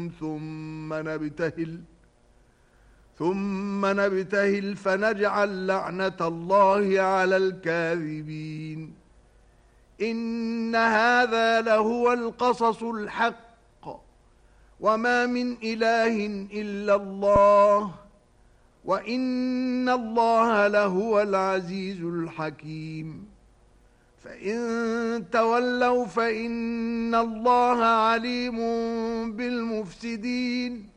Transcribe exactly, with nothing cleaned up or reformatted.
ثم نبتهل ثم نبتهل فنجعل لعنة الله على الكاذبين إن هذا لهو القصص الحق وما من إله إلا الله وإن الله لهو العزيز الحكيم فإن تولوا فإن الله عليم بالمفسدين